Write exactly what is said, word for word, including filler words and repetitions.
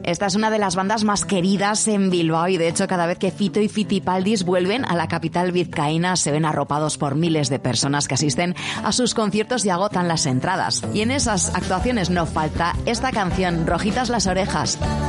Esta es una de las bandas más queridas en Bilbao y de hecho cada vez que Fito y Fitipaldis vuelven a la capital vizcaína se ven arropados por miles de personas que asisten a sus conciertos y agotan las entradas. Y en esas actuaciones no falta esta canción, Rojitas las orejas.